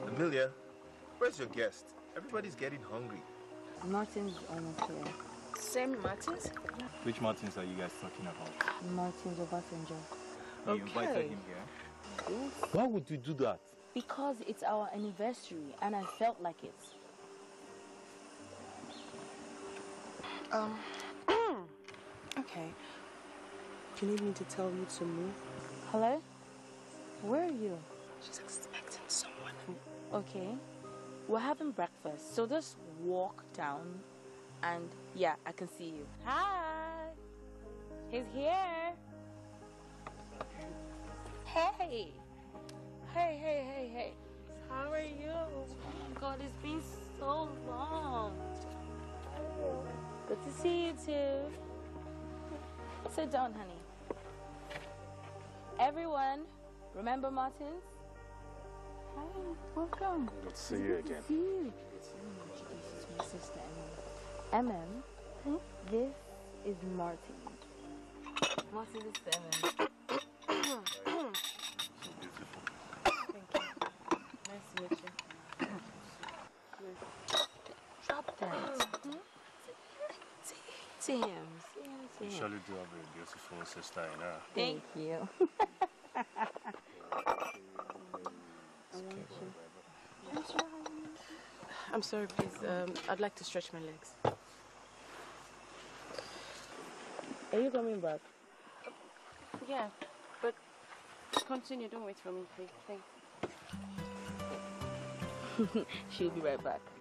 Amelia, where's your guest? Everybody's getting hungry. Martin's almost here. Same Martins? Which Martins are you guys talking about? Martin's Obasanjo. You invited him here? Yes. Why would you do that? Because it's our anniversary and I felt like it. Okay. Do you need me to tell you to move? Hello? Where are you? She's expecting someone. Okay. We're having breakfast, so just walk down and yeah, I can see you. Hi! He's here! Hey! Hey. How are you? Oh my God, it's been so long. Good to see you too. Sit down, honey. Everyone, remember Martins? Hi, welcome. Good to see you again. See you. This is my sister, MM. This is Martin. Martin is 7. So beautiful. Thank you. Nice to meet you. Drop that. See him. You surely do have a beautiful sister, you know. Thank you. I'm sorry, please. I'd like to stretch my legs. Are you coming back? Yeah, but continue. Don't wait for me, please. Thanks. She'll be right back.